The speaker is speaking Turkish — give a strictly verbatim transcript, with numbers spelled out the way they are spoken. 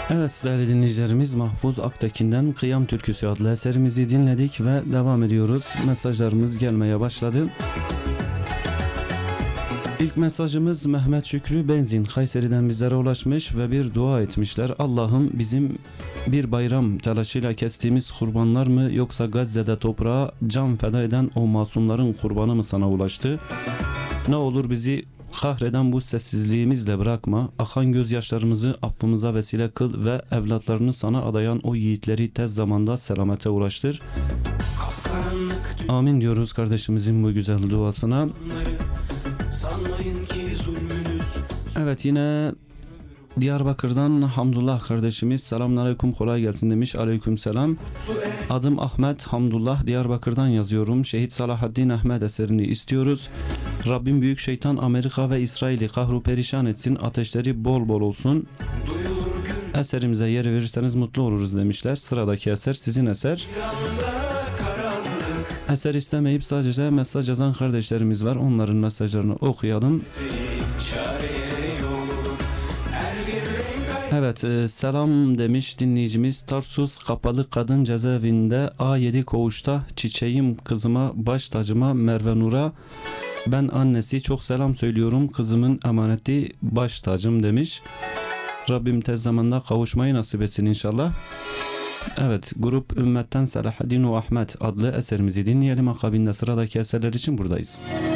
Evet değerli dinleyicilerimiz, Mahfuz Aktekin'den Kıyam Türküsü adlı eserimizi dinledik ve devam ediyoruz. Mesajlarımız gelmeye başladı. İlk mesajımız Mehmet Şükrü Benzin Kayseri'den bizlere ulaşmış ve bir dua etmişler. Allah'ım bizim bir bayram telaşıyla kestiğimiz kurbanlar mı, yoksa Gazze'de toprağa can feda eden o masumların kurbanı mı sana ulaştı? Ne olur bizi kahreden bu sessizliğimizle bırakma. Akan gözyaşlarımızı affımıza vesile kıl ve evlatlarını sana adayan o yiğitleri tez zamanda selamete ulaştır. Amin diyoruz kardeşimizin bu güzel duasına. Evet, yine Diyarbakır'dan Hamdullah kardeşimiz selamünaleyküm, kolay gelsin demiş. Aleykümselam. Adım Ahmet, Hamdullah, Diyarbakır'dan yazıyorum. Şehit Salahaddin Ahmet eserini istiyoruz. Rabbim büyük şeytan Amerika ve İsrail'i kahru perişan etsin. Ateşleri bol bol olsun. Eserimize yer verirseniz mutlu oluruz demişler. Sıradaki eser sizin eser. Eser istemeyip sadece mesaj yazan kardeşlerimiz var. Onların mesajlarını okuyalım. Evet, e, selam demiş dinleyicimiz. Tarsus Kapalı Kadın Cezaevinde A yedi koğuşta çiçeğim kızıma, baş tacıma Merve Nur'a. Ben annesi çok selam söylüyorum. Kızımın emaneti baş tacım demiş. Rabbim tez zamanda kavuşmayı nasip etsin inşallah. Evet, grup Ümmetten Selahaddin ve Ahmet adlı eserimizi dinleyelim. Akabinde sıradaki eserler için buradayız.